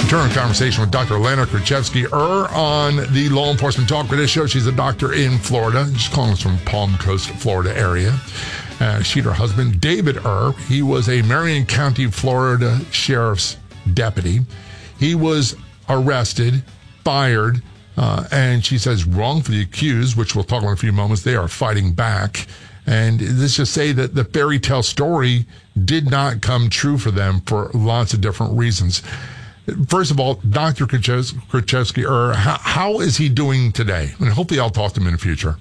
Return conversation with Dr. Lana Kruszewski-Ur on the Law Enforcement Talk Radio Show. She's a doctor in Florida. She's calling us from Palm Coast, Florida area. She and her husband, David Ur, he was a Marion County, Florida Sheriff's deputy. He was arrested, fired, and she says wrongfully accused, which we'll talk about in a few moments. They are fighting back. And let's just say that the fairy tale story did not come true for them for lots of different reasons. First of all, Dr. Kruszewski-Ur, how is he doing today? And hopefully I'll talk to him in the future.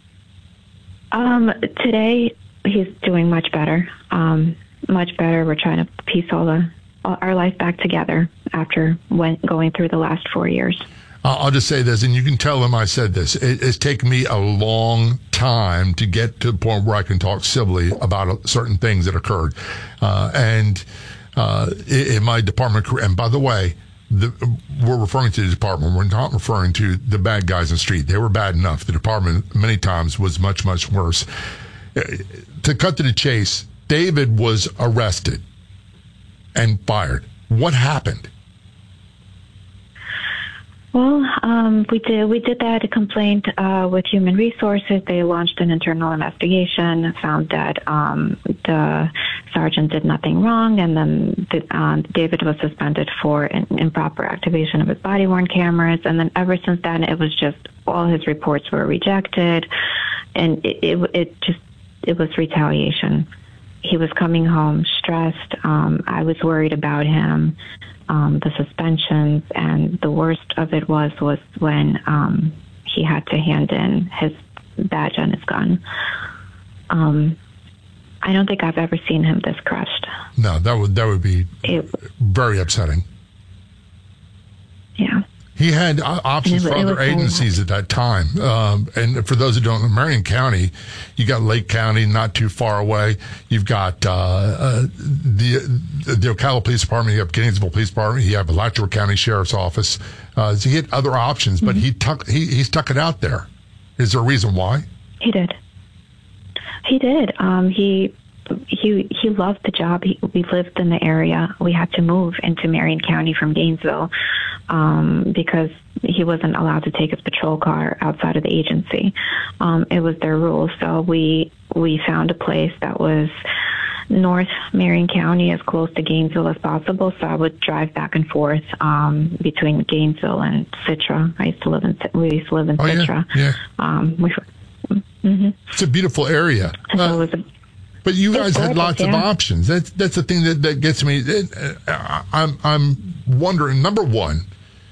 Today, he's doing much better. Much better. We're trying to piece our life back together after going through the last 4 years. I'll just say this, and you can tell him I said this. It's taken me a long time to get to the point where I can talk civilly about certain things that occurred. In my department, and by the way, we're referring to the department. We're not referring to the bad guys in the street. They were bad enough. The department, many times, was much, much worse. To cut to the chase, David was arrested and fired. What happened? Well, we did that, a complaint with Human Resources. They launched an internal investigation, found that the sergeant did nothing wrong, and then David was suspended for improper activation of his body-worn cameras. And then ever since then, it was just all his reports were rejected, and it was retaliation. He was coming home stressed. I was worried about him. The suspensions, and the worst of it was when he had to hand in his badge and his gun. I don't think I've ever seen him this crushed. No, that would be very upsetting. Yeah. He had options for other agencies at that time. And for those who don't know, Marion County, you got Lake County, not too far away. You've got the Ocala Police Department. You have Gainesville Police Department. You have Alachua County Sheriff's Office. So he had other options, but he stuck it out there. Is there a reason why? He did. He did. He loved the job. We lived in the area. We had to move into Marion County from Gainesville because he wasn't allowed to take his patrol car outside of the agency. It was their rule. So we found a place that was North Marion County, as close to Gainesville as possible. So I would drive back and forth between Gainesville and Citra. We used to live in Citra. Yeah. It's a beautiful area. So it was but you guys had lots of options. That's the thing that gets me. I'm wondering, number one,